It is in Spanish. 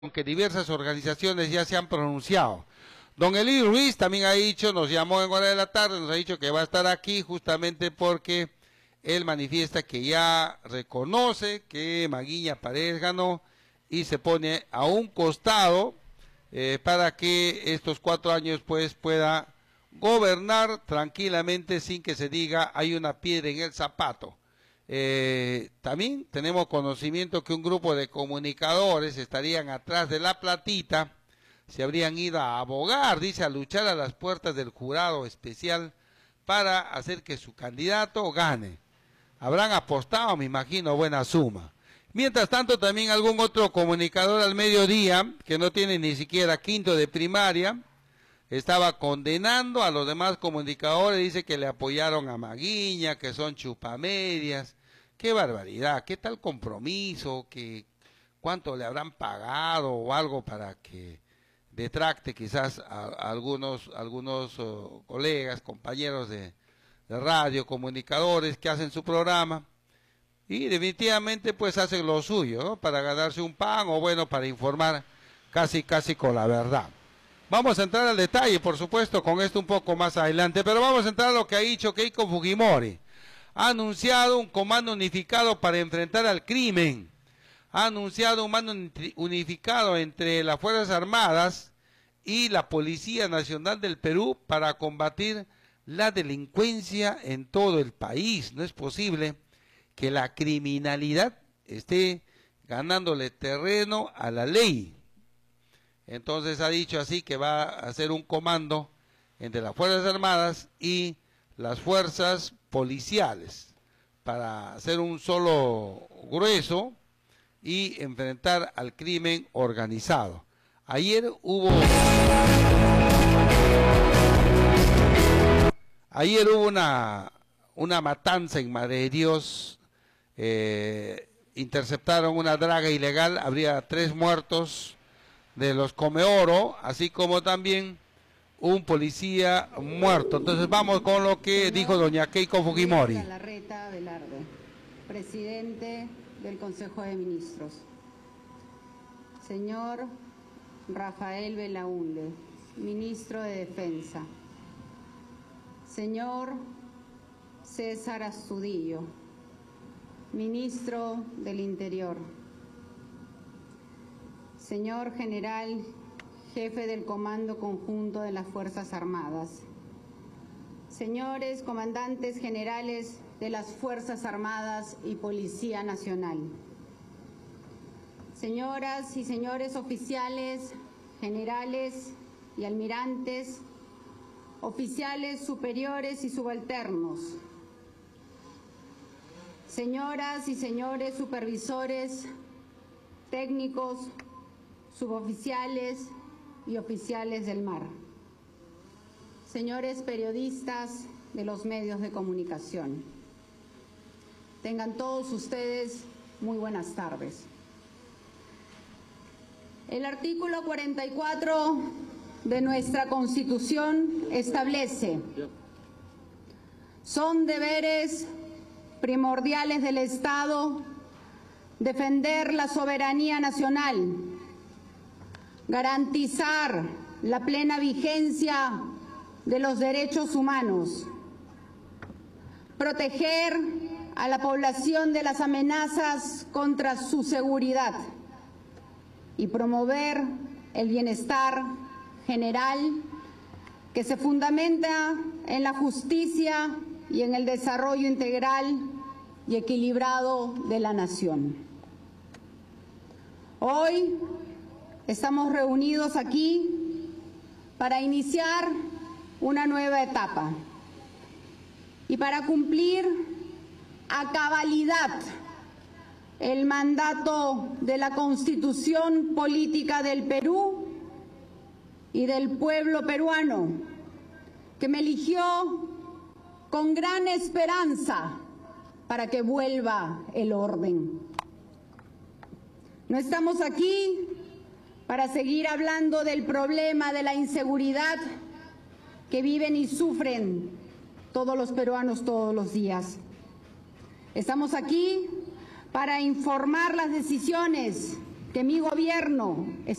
que diversas organizaciones ya se han pronunciado. Don Eli Ruiz también ha dicho, nos llamó en hora de la tarde, nos ha dicho que va a estar aquí justamente porque él manifiesta que ya reconoce que Maguiña Paredes ganó y se pone a un costado para que estos 4 años pues pueda gobernar tranquilamente sin que se diga hay una piedra en el zapato. También tenemos conocimiento que un grupo de comunicadores estarían atrás de la platita, se habrían ido a abogar, dice, a luchar a las puertas del jurado especial para hacer que su candidato gane. Habrán apostado, me imagino, buena suma. Mientras tanto, también algún otro comunicador al mediodía, que no tiene ni siquiera quinto de primaria, estaba condenando a los demás comunicadores, dice que le apoyaron a Maguiña, que son chupamedias. Qué barbaridad, qué tal compromiso, que cuánto le habrán pagado o algo para que detracte quizás a algunos colegas, compañeros de radio, comunicadores que hacen su programa y definitivamente pues hacen lo suyo, ¿no? Para ganarse un pan o bueno, para informar casi con la verdad. Vamos a entrar al detalle, por supuesto, con esto un poco más adelante, pero vamos a entrar a lo que ha dicho Keiko Fujimori. Ha anunciado un comando unificado para enfrentar al crimen. Ha anunciado un mando unificado entre las Fuerzas Armadas y la Policía Nacional del Perú para combatir la delincuencia en todo el país. No es posible que la criminalidad esté ganándole terreno a la ley. Entonces ha dicho así que va a hacer un comando entre las Fuerzas Armadas y las fuerzas policiales para hacer un solo grueso y enfrentar al crimen organizado. Ayer hubo una matanza en Madre de Dios, interceptaron una draga ilegal, habría 3 muertos de los Comeoro, así como también un policía muerto. Entonces vamos con lo que dijo doña Keiko Fujimori. Larreta Velarde, presidente del Consejo de Ministros. Señor Rafael Belaúnde, ministro de Defensa. Señor César Astudillo, ministro del Interior. Señor general, jefe del Comando Conjunto de las Fuerzas Armadas. Señores comandantes generales de las Fuerzas Armadas y Policía Nacional. Señoras y señores oficiales, generales y almirantes, oficiales superiores y subalternos. Señoras y señores supervisores, técnicos, suboficiales y oficiales del mar. Señores periodistas de los medios de comunicación. Tengan todos ustedes muy buenas tardes. El artículo 44 de nuestra Constitución establece: son deberes primordiales del Estado defender la soberanía nacional, garantizar la plena vigencia de los derechos humanos, proteger a la población de las amenazas contra su seguridad y promover el bienestar general que se fundamenta en la justicia y en el desarrollo integral y equilibrado de la nación. Hoy estamos reunidos aquí para iniciar una nueva etapa y para cumplir a cabalidad el mandato de la Constitución Política del Perú y del pueblo peruano, que me eligió con gran esperanza para que vuelva el orden. No estamos aquí para seguir hablando del problema de la inseguridad que viven y sufren todos los peruanos todos los días. Estamos aquí para informar las decisiones que mi gobierno